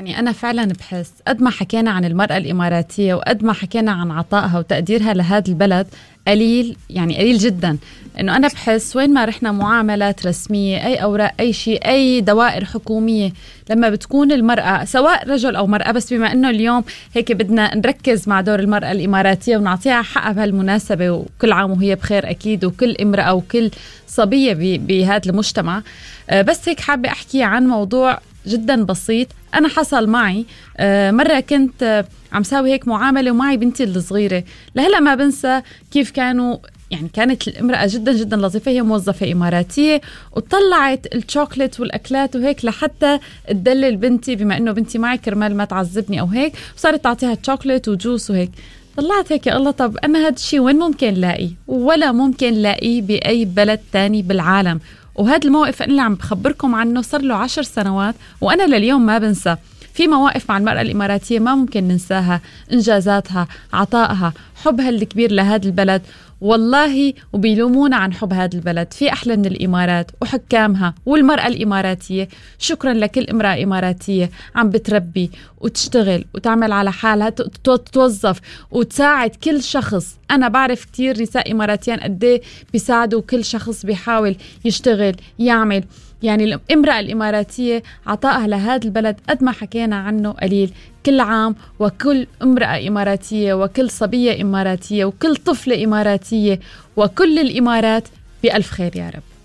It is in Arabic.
يعني أنا فعلا بحس قد ما حكينا عن المرأة الإماراتية وقد ما حكينا عن عطائها وتقديرها لهذا البلد قليل، يعني قليل جدا. إنه أنا بحس وين ما رحنا معاملات رسمية، أي أوراق، أي شيء، أي دوائر حكومية، لما بتكون المرأة سواء رجل أو مرأة، بس بما إنه اليوم هيك بدنا نركز مع دور المرأة الإماراتية ونعطيها حقها بهالمناسبة، وكل عام وهي بخير أكيد، وكل امرأة وكل صبية بهذا المجتمع. بس هيك حابة أحكي عن موضوع جدا بسيط أنا حصل معي. مرة كنت عم ساوي هيك معاملة ومعي بنتي الصغيرة، لهلأ ما بنسى كيف كانوا، يعني كانت الامرأة جدا جدا لطيفة، هي موظفة إماراتية، وطلعت الشوكولات والأكلات وهيك لحتى تدلل بنتي، بما إنه بنتي معي كرمال ما تعذبني أو هيك، وصارت تعطيها شوكولات وجوس وهيك. طلعت هيك يا الله، طب أنا هاد الشي وين ممكن لاقيه؟ ولا ممكن لاقيه بأي بلد تاني بالعالم. وهذا الموقف أنا اللي عم بخبركم عنه صار له 10 سنوات وأنا لليوم ما بنسى. في مواقف مع المرأة الإماراتية ما ممكن ننساها، إنجازاتها، عطائها، حبها الكبير لهذا البلد، والله وبيلومونا عن حب هذا البلد. في أحلى من الإمارات وحكامها والمرأة الإماراتية. شكرا لكل امرأة إماراتية عم بتربي وتشتغل وتعمل على حالها، توظف وتساعد كل شخص. أنا بعرف كتير نساء إماراتيان قديه بيساعدوا كل شخص بيحاول يشتغل يعمل. يعني الامرأة الإماراتية عطائها لهذا البلد قد ما حكينا عنه قليل. كل عام وكل امرأة إماراتية وكل صبية إماراتية وكل طفلة إماراتية وكل الإمارات بألف خير يا رب.